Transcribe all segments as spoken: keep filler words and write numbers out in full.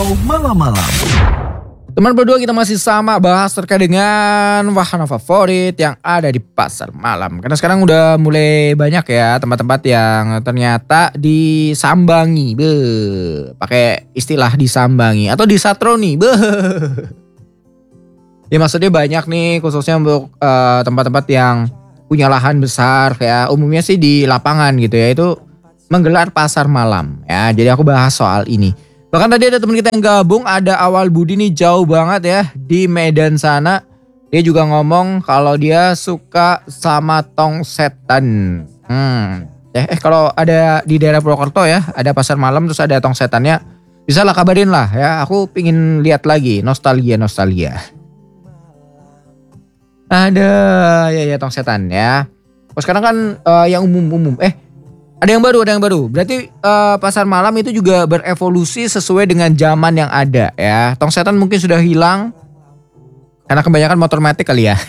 Wow Malam-Malam. Teman berdua kita masih sama bahas terkait dengan wahana favorit yang ada di pasar malam. Karena sekarang udah mulai banyak ya tempat-tempat yang ternyata disambangi. Be, pakai istilah disambangi atau disatroni. Be. Ya maksudnya banyak nih khususnya untuk uh, tempat-tempat yang punya lahan besar ya. Umumnya sih di lapangan gitu ya. Itu menggelar pasar malam ya. Jadi aku bahas soal ini. Bahkan tadi ada teman kita yang gabung, ada Awal Budi nih jauh banget ya di Medan sana. Dia juga ngomong kalau dia suka sama tong setan. Hmm. Eh, eh kalau ada di daerah Purwokerto ya, ada pasar malam terus ada tong setannya. Bisa lah kabarin lah ya, aku pingin lihat lagi, nostalgia-nostalgia. Ada ya ya tong setan ya. Oh, sekarang kan uh, yang umum-umum. Eh Ada yang baru, ada yang baru. Berarti uh, pasar malam itu juga berevolusi sesuai dengan zaman yang ada ya. Tong setan mungkin sudah hilang karena kebanyakan motor matic kali ya.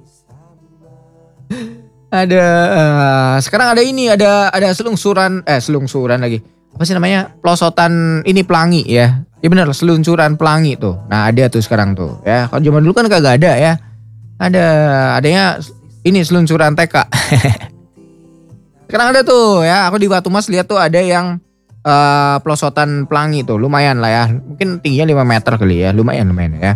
ada uh, sekarang ada ini, ada ada selungsuran, eh selungsuran lagi. Apa sih namanya? Pelosotan ini pelangi ya. Ya benar, seluncuran pelangi tuh. Nah ada tuh sekarang tuh ya. Kalau zaman dulu kan kagak ada ya. Ada, adanya ini seluncuran T K. Sekarang ada tuh ya, aku di Batu Mas lihat tuh ada yang uh, pelosotan pelangi tuh, lumayan lah ya. Mungkin tingginya lima meter kali ya, lumayan lumayan ya.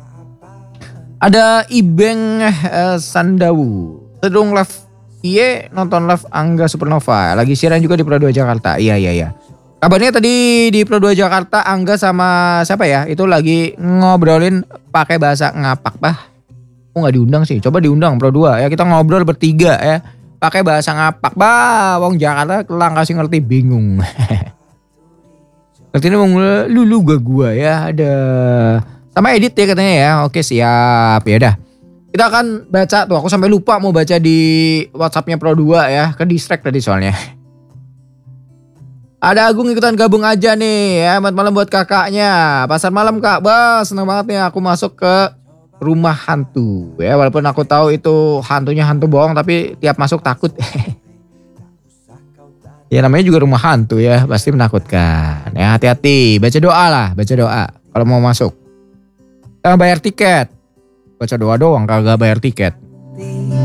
Ada Ibeng uh, Sandawu, sedang live iye nonton live Angga Supernova, lagi siaran juga di Pro dua Jakarta. Iya iya iya. Kabarnya tadi di Pro dua Jakarta Angga sama siapa ya? Itu lagi ngobrolin pakai bahasa ngapak, bah. Aku nggak diundang sih, coba diundang Pro dua ya, kita ngobrol bertiga ya. Pakai bahasa ngapak, bah, wong Jakarta kelang kasih ngerti bingung. Ngerti ini wong lulu gak gua ya, ada sama edit ya katanya ya. Oke siap, ya dah. Kita akan baca tuh, aku sampai lupa mau baca di WhatsAppnya Pro dua ya, ke distract tadi soalnya. Ada Agung ikutan gabung aja nih ya, selamat malam buat kakaknya. Pasar malam kak, bah seneng banget nih aku masuk ke rumah hantu ya, walaupun aku tahu itu hantunya hantu bohong tapi tiap masuk takut. Ya namanya juga rumah hantu ya, pasti menakutkan ya, hati-hati, baca doa lah, baca doa kalau mau masuk. Jangan bayar tiket, baca doa doang kagak bayar tiket.